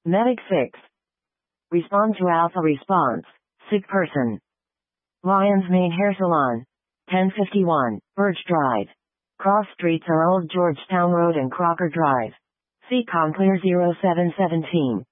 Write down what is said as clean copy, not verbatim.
Medic 6. Respond to Alpha response. Sick person. Lion's Mane Hair Salon. 1051, Birch Drive. Cross streets are Old Georgetown Road and Crocker Drive. See Conclear 0717.